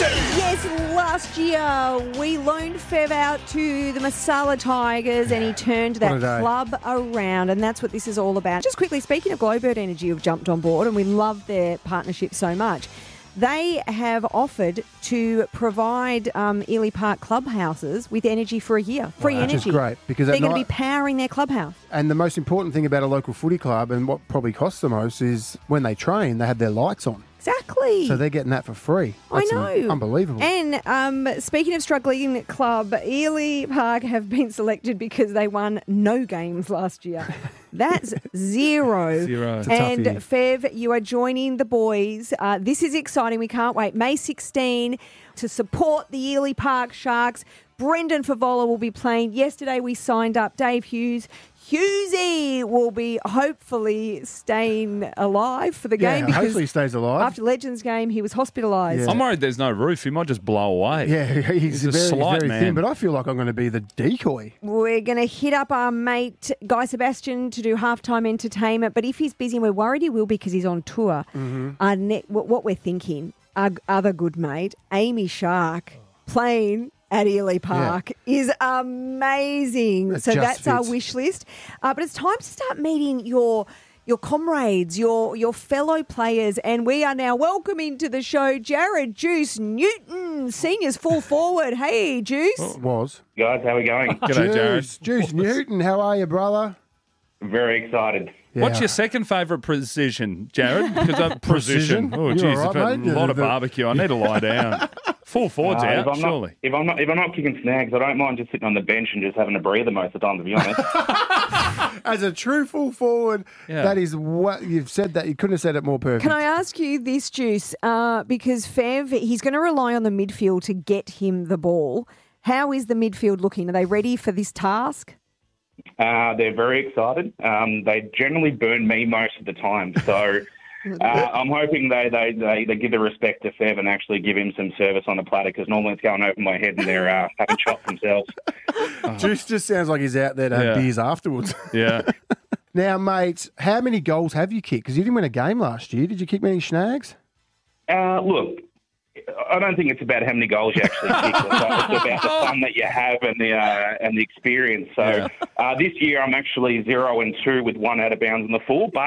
Yes, last year we loaned Fev out to the Masala Tigers and he turned that club around, and that's what this is all about. Just quickly, speaking of Glowbird Energy, who've jumped on board and we love their partnership so much. They have offered to provide Ely Park clubhouses with energy for a year, free energy. Which is great because they're going to be powering their clubhouse. And the most important thing about a local footy club, and what probably costs the most, is when they train, they have their lights on. Exactly. So they're getting that for free. That's unbelievable. And speaking of struggling club, Ely Park have been selected because they won no games last year. That's zero. And Fev, you are joining the boys. This is exciting. We can't wait. May 16 to support the Ely Park Sharks. Brendan Favola will be playing. Yesterday we signed up Dave Hughes. Hughesy will be hopefully staying alive for the game. Yeah, hopefully he stays alive. After Legends game, he was hospitalised. Yeah. I'm worried there's no roof. He might just blow away. Yeah, he's very thin, but I feel like I'm going to be the decoy. We're going to hit up our mate Guy Sebastian to do halftime entertainment, but if he's busy, and we're worried he will because he's on tour, what we're thinking, our other good mate, Amy Shark, playing at Ely Park is amazing. That's our wish list. But it's time to start meeting your comrades, your fellow players, and we are now welcoming to the show Jared Juice Newton, seniors full forward. Hey, Juice. Was. Guys, how are we going? G'day, Jared. Juice Newton, how are you, brother? Very excited. Yeah. What's your second favourite position, Jared? Because precision. Oh, geez, I've had a lot of barbecue. I need to lie down. Full forwards out, surely. If I'm not kicking snags, I don't mind just sitting on the bench and just having a breather most of the time, to be honest. As a true full forward, that is what you've said. That you couldn't have said it more perfect. Can I ask you this, Juice? Because Fev, he's going to rely on the midfield to get him the ball. How is the midfield looking? Are they ready for this task? They're very excited. They generally burn me most of the time, so I'm hoping they give the respect to Fev and actually give him some service on the platter, because normally it's going over my head and they're having chops themselves. Juice just sounds like he's out there to have beers afterwards. Yeah. Now, mate, how many goals have you kicked? Because you didn't win a game last year. Did you kick many snags? Look, I don't think it's about how many goals you actually kick. It's about the fun that you have and the experience. So this year I'm actually 0-2 with one out of bounds in the full, but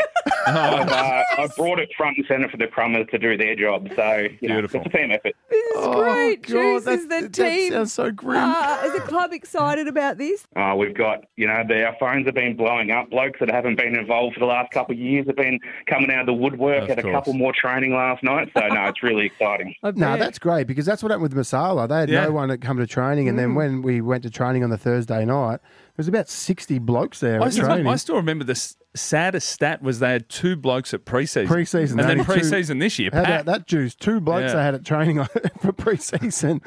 I've brought it front and centre for the Crummers to do their job. So it's a team effort. This is great. Juice, is the team. That sounds so grim. Is the club excited about this? We've got, our phones have been blowing up. Blokes that haven't been involved for the last couple of years have been coming out of the woodwork. Had a couple more training last night. So, no, it's really exciting. No, that's great, because that's what happened with Masala. They had no one that come to training, and then when we went to training on the Thursday night, there was about 60 blokes there at training. I still remember the saddest stat was they had 2 blokes at pre-season. Pre-season. And then pre-season this year, how about that, Juice? 2 blokes they had at training for pre-season.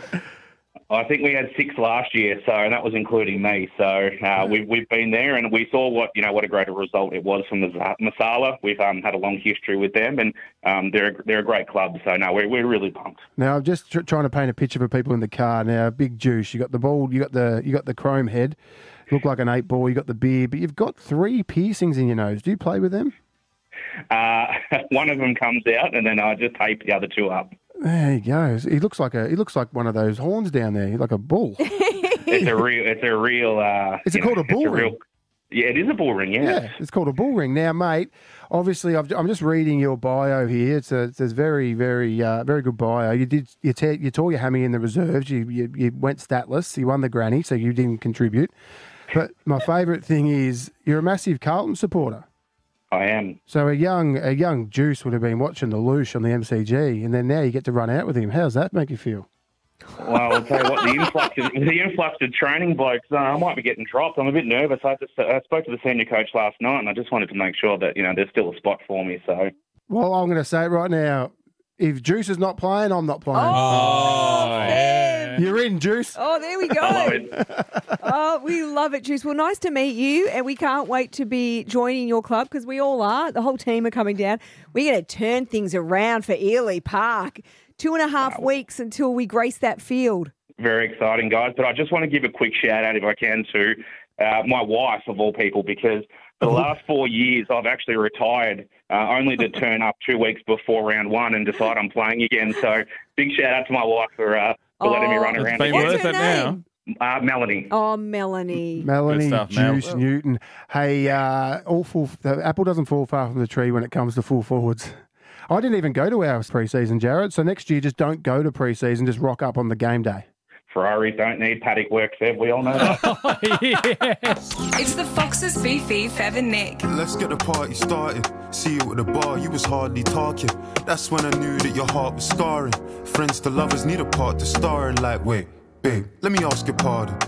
I think we had 6 last year, so that was including me. So we've been there, and we saw what a great result it was from Masala. We've had a long history with them, and they're a great club. So no, we're really pumped. Now I'm just trying to paint a picture for people in the car. Now, big Juice, you got the ball, you got the chrome head, look like an 8 ball. You got the beard, but you've got 3 piercings in your nose. Do you play with them? One of them comes out, and then I just tape the other 2 up. There he goes. He looks like one of those horns down there, like a bull. It's a real. Is it called a bull ring? Yeah, it is a bull ring. Yeah, it's called a bull ring. Now, mate, obviously, I'm just reading your bio here. It's a very, very, very good bio. You tore your hammy in the reserves. You went statless. You won the granny, so you didn't contribute. But my favourite thing is you're a massive Carlton supporter. I am. So a young Juice would have been watching the Loosh on the MCG, and then now you get to run out with him. How does that make you feel? Well, I'll tell you what, the influx of training blokes, I might be getting dropped. I'm a bit nervous. I spoke to the senior coach last night, and I just wanted to make sure that there's still a spot for me. So, well, I'm going to say it right now. If Juice is not playing, I'm not playing. You're in, Juice. Oh, there we go. Oh, we love it, Juice. Well, nice to meet you, and we can't wait to be joining your club, because we all are. The whole team are coming down. We're going to turn things around for Ely Park. 2.5 weeks until we grace that field. Very exciting, guys. But I just want to give a quick shout out, if I can, to my wife, of all people, because For the last 4 years, I've actually retired, only to turn up 2 weeks before round one and decide I'm playing again. So big shout out to my wife for letting me run around. It's been again. worth it now. Melanie. Oh, Melanie. Melanie Good stuff, Mel. Juice Newton. Hey, the apple doesn't fall far from the tree when it comes to full forwards. I didn't even go to our pre-season, Jared. So next year, just don't go to pre-season. Just rock up on the game day. Ferraris don't need paddock work, Fev. We all know that. Yes. It's the Foxes, Fifi, Fev and Nick. Let's get the party started. See you at the bar, you was hardly talking. That's when I knew that your heart was scarring. Friends to lovers need a part to star in. Like, wait, babe, let me ask your pardon.